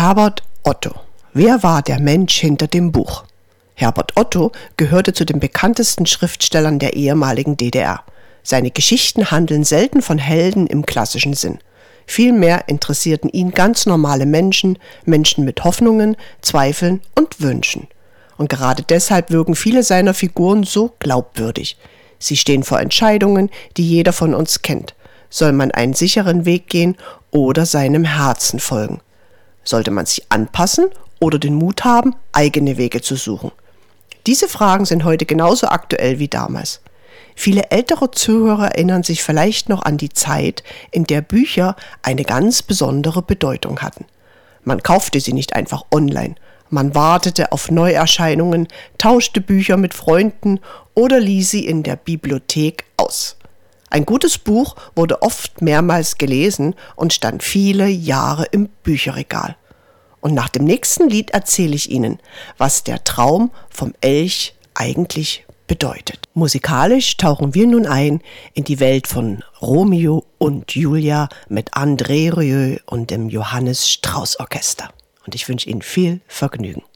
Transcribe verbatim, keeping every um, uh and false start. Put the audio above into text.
Herbert Otto. Wer war der Mensch hinter dem Buch? Herbert Otto gehörte zu den bekanntesten Schriftstellern der ehemaligen D D R. Seine Geschichten handeln selten von Helden im klassischen Sinn. Vielmehr interessierten ihn ganz normale Menschen, Menschen mit Hoffnungen, Zweifeln und Wünschen. Und gerade deshalb wirken viele seiner Figuren so glaubwürdig. Sie stehen vor Entscheidungen, die jeder von uns kennt. Soll man einen sicheren Weg gehen oder seinem Herzen folgen? Sollte man sich anpassen oder den Mut haben, eigene Wege zu suchen? Diese Fragen sind heute genauso aktuell wie damals. Viele ältere Zuhörer erinnern sich vielleicht noch an die Zeit, in der Bücher eine ganz besondere Bedeutung hatten. Man kaufte sie nicht einfach online. Man wartete auf Neuerscheinungen, tauschte Bücher mit Freunden oder lieh sie in der Bibliothek aus. Ein gutes Buch wurde oft mehrmals gelesen und stand viele Jahre im Bücherregal. Und nach dem nächsten Lied erzähle ich Ihnen, was der Traum vom Elch eigentlich bedeutet. Musikalisch tauchen wir nun ein in die Welt von Romeo und Julia mit André Rieu und dem Johannes Strauss Orchester. Und ich wünsche Ihnen viel Vergnügen.